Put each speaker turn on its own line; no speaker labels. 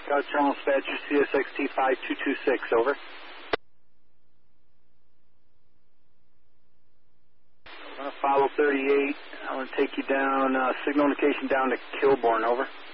Scott Channel Dispatcher, CSXT 5226, over. I'm going to follow 38. I'm going to take you down, signal indication down to Kilbourne, over.